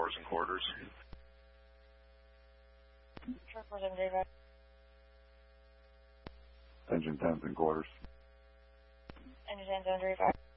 4s and quarters. Sure, 4735. Engine 10s and quarters. Engine 10, 735.